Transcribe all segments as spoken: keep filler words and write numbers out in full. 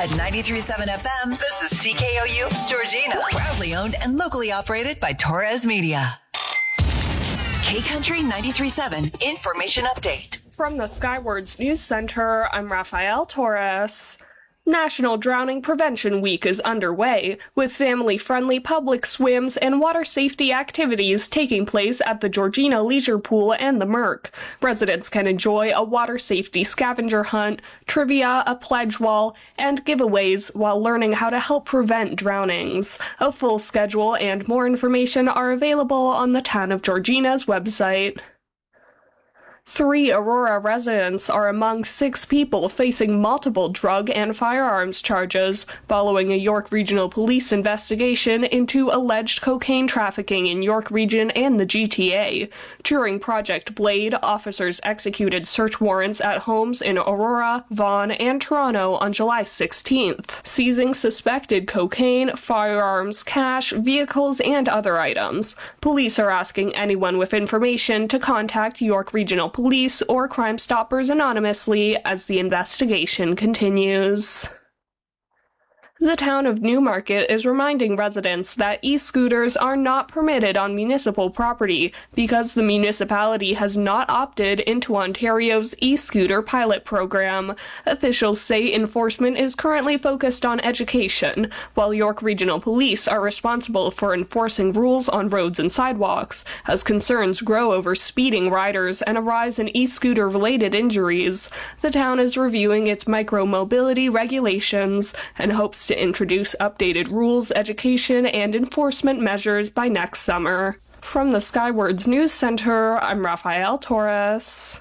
At ninety-three point seven F M, this is C K O U, Georgina. Proudly owned and locally operated by Torres Media. K-Country ninety-three point seven Information Update. From the Skywards News Center, I'm Rafael Torres. National Drowning Prevention Week is underway, with family-friendly public swims and water safety activities taking place at the Georgina Leisure Pool and the Merc. Residents can enjoy a water safety scavenger hunt, trivia, a pledge wall, and giveaways while learning how to help prevent drownings. A full schedule and more information are available on the Town of Georgina's website. Three Aurora residents are among six people facing multiple drug and firearms charges following a York Regional Police investigation into alleged cocaine trafficking in York Region and the G T A. During Project Blade, officers executed search warrants at homes in Aurora, Vaughan, and Toronto on July sixteenth, seizing suspected cocaine, firearms, cash, vehicles, and other items. Police are asking anyone with information to contact York Regional Police or Crime Stoppers anonymously as the investigation continues. The town of Newmarket is reminding residents that e-scooters are not permitted on municipal property because the municipality has not opted into Ontario's e-scooter pilot program. Officials say enforcement is currently focused on education, while York Regional Police are responsible for enforcing rules on roads and sidewalks, as concerns grow over speeding riders and a rise in e-scooter-related injuries. The town is reviewing its micro-mobility regulations and hopes to introduce updated rules, education, and enforcement measures by next summer. From the Skywards News Center, I'm Rafael Torres.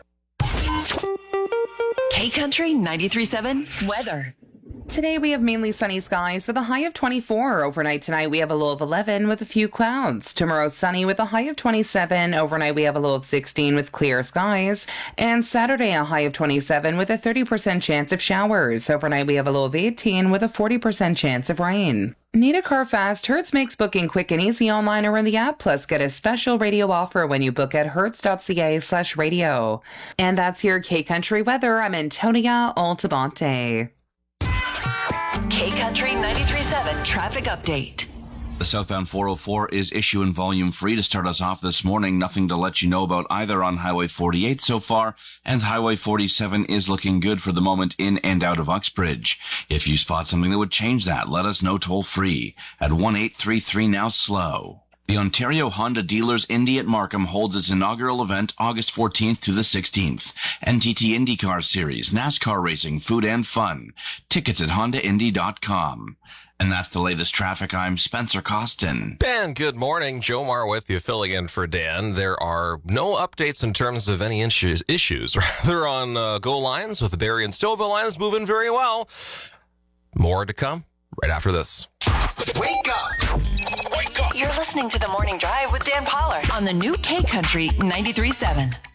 K-Country ninety-three point seven Weather. Today we have mainly sunny skies with a high of twenty-four. Overnight tonight we have a low of eleven with a few clouds. Tomorrow sunny with a high of twenty-seven. Overnight we have a low of sixteen with clear skies. And Saturday a high of twenty-seven with a thirty percent chance of showers. Overnight we have a low of eighteen with a forty percent chance of rain. Need a car fast? Hertz makes booking quick and easy online or in the app. Plus, get a special radio offer when you book at hertz.ca slash radio. And that's your K-Country weather. I'm Antonia Altabante. K-Country ninety-three point seven Traffic Update. The southbound four oh four is issue and volume free to start us off this morning. Nothing to let you know about either on Highway forty-eight so far, and Highway forty-seven is looking good for the moment in and out of Uxbridge. If you spot something that would change that, let us know toll free at one eight three three now slow. The Ontario Honda Dealers Indy at Markham holds its inaugural event August fourteenth to the sixteenth. N T T IndyCar Series, NASCAR racing, food and fun. Tickets at honda indy dot com. And that's the latest traffic. I'm Spencer Costin. Ben, good morning. Joe Mar with you, filling in for Dan. There are no updates in terms of any issues, issues. rather on uh, Go Lions with the Barrie and Stouffville Lions moving very well. More to come right after this. Wake up! Wake up! You're listening to The Morning Drive with Dan Pollard on the new K-Country ninety-three point seven.